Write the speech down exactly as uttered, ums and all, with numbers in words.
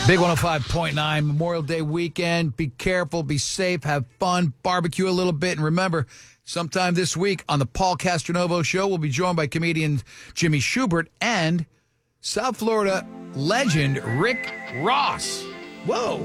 Big one oh five point nine Memorial Day weekend. Be careful, be safe, have fun, barbecue a little bit. And remember, sometime this week on the Paul Castronovo Show, we'll be joined by comedian Jimmy Schubert and South Florida legend Rick Ross. Whoa.